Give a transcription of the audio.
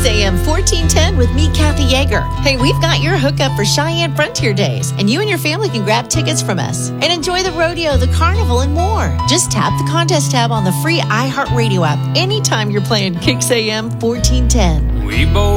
Kicks AM 1410 with me, Kathy Yeager. Hey, we've got your hookup for Cheyenne Frontier Days, and you and your family can grab tickets from us and enjoy the rodeo, the carnival, and more. Just tap the contest tab on the free iHeartRadio app anytime you're playing Kicks AM 1410. We both